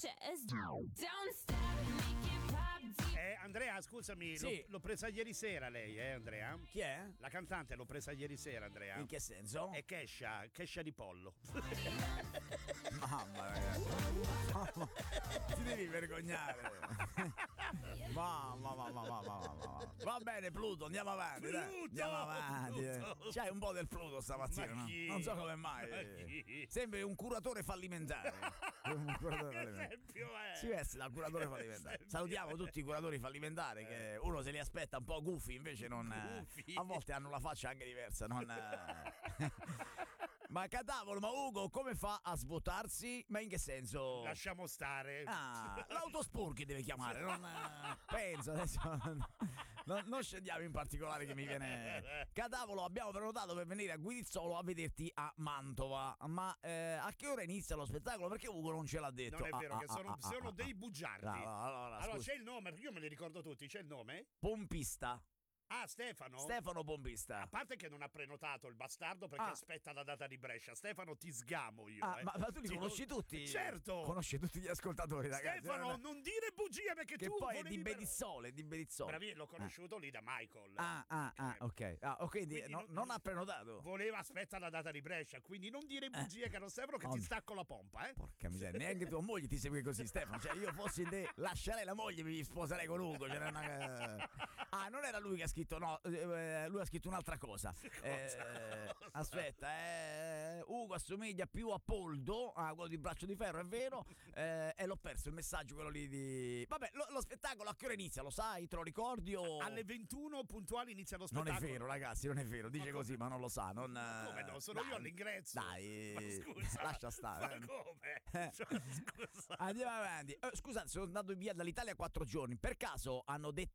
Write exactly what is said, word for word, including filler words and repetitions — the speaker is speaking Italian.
chest. Don't stop, make it pop. Eh, Andrea, scusami, Sì. l'ho, l'ho presa ieri sera lei, eh, Andrea? Chi è? La cantante l'ho presa ieri sera, Andrea. In che senso? È Kesha, Kesha di pollo. Mamma ragazzi. Ti devi vergognare. Mamma, mamma, mamma, mamma, mamma. Va bene, Pluto, andiamo avanti. Dai. Pluto, Andiamo avanti. Pluto. C'hai un po' del Pluto stamattina, Ma no? chi? Non so come Ma mai. chi? Sembri un curatore fallimentare. Un curatore Che fallimentare. esempio è? Si veste da curatore fallimentare. Esempio Salutiamo è? tutti i curatori fallimentari che uno se li aspetta un po' gufi, invece non. Gufi. A volte hanno la faccia anche diversa. Non. Ma catavolo, ma Ugo come fa a svuotarsi? Ma in che senso? Lasciamo stare. Ah, l'autospurchi deve chiamare, non eh, penso adesso. Non, non scendiamo in particolare che mi viene. Catavolo, abbiamo prenotato per venire a Guidizzolo a vederti a Mantova. Ma eh, a che ora inizia lo spettacolo? Perché Ugo non ce l'ha detto? Non è vero, Ah, che ah, sono, ah, sono ah, dei ah. bugiardi. Brava, allora, allora scusa. c'è il nome, perché io me li ricordo tutti. C'è il nome? Pompista. Ah, Stefano? Stefano Pompista. A parte che non ha prenotato il bastardo perché Ah. aspetta la data di Brescia. Stefano, ti sgamo io. Ah, eh. ma, ma tu li Ti- conosci tutti? Certo. Conosci tutti gli ascoltatori, ragazzi. Stefano, Non- non dire bugie perché Che tu poi è volevi di per- Bedizzole, di Bedizzole. Bravi, l'ho conosciuto lì da Michael. Ah, ah, ah, Eh, ok. Ah, oh, quindi, quindi no- non- non ha prenotato. Voleva aspetta la data di Brescia, quindi non dire bugie, caro Stefano, che Ovvio. ti stacco la pompa, eh. Porca miseria, neanche tua moglie ti segue così, Stefano. Cioè, io fossi in te, lascerei la moglie e mi sposerei con Ugo. C'era una... Ah, non era lui che ha scritto, no, eh, lui ha scritto un'altra cosa. Eh, aspetta, eh, Ugo assomiglia più a Poldo, ah, quello di Braccio di Ferro, è vero. Eh, e l'ho perso il messaggio, quello lì di. Vabbè, lo, lo spettacolo a che ora inizia? Lo sai? Te lo ricordi? O... Alle ventuno puntuali inizia lo Non spettacolo. è vero, ragazzi, non è vero. Dice Ma così, ma non lo sa. Non, Ma come no? Sono dai, io all'ingresso. Dai, Ma scusa, lascia stare. Ma come? Eh. Cioè, scusa. Andiamo avanti. Eh, scusate, sono andato via dall'Italia quattro giorni. Per caso hanno detto